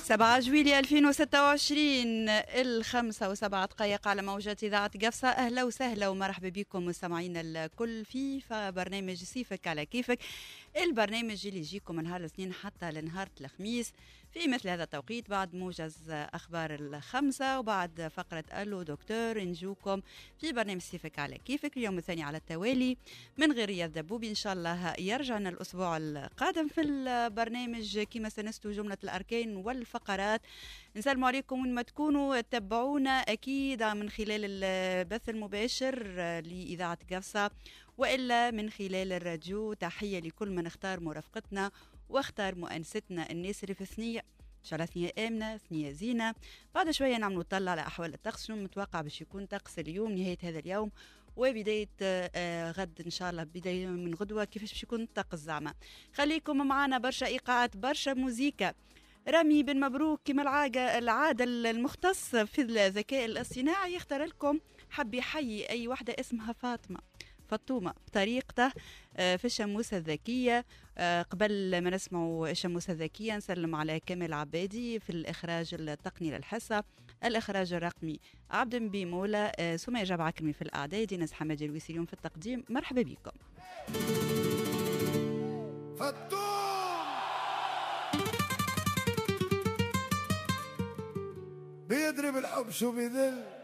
7 جويلية 2026 الخمسة وسبعة دقائق على موجات إذاعة قفصة. أهلا وسهلا ومرحبا بكم مستمعينا الكل في برنامج سيفك على كيفك، البرنامج اللي يجيكم من نهار الاثنين حتى لنهار الخميس في مثل هذا التوقيت بعد موجز أخبار الخمسة وبعد فقرة ألو دكتور نجوكم في برنامج سيفك على كيفك اليوم الثاني على التوالي من غير رياض دبوبي. إن شاء الله يرجعنا الأسبوع القادم في البرنامج كما سنستو جملة الأركان والفقرات. نسلم عليكم وين ما تكونوا تتبعونا أكيد من خلال البث المباشر لإذاعة قفصة وإلا من خلال الراديو. تحية لكل من اختار مرافقتنا واختار مؤنستنا الناس اللي في ثنية، إن شاء الله ثنية آمنة ثنية زينة. بعد شوية نعملوا نطلع على أحوال الطقس، شنو متوقع باش يكون طقس اليوم نهاية هذا اليوم وبداية غد إن شاء الله، بداية من غدوة كيفاش باش يكون الطقس زعما. خليكم معنا برشا إيقاعات برشا موزيكا. رامي بن مبروك كما العادة المختص في الذكاء الاصطناعي يختار لكم، حب يحيي أي واحدة اسمها فطومة بطريقته في الشموسة الذكية. قبل ما نسمعوا الشموسة الذكية نسلم على كامل عبادي في الإخراج التقني للحصة، الإخراج الرقمي عبد بن مولا، سمية جاب عكرمي في الأعداد، ناس حمد الويسي اليوم في التقديم. مرحبا بكم. بيضرب الحب شو بيذل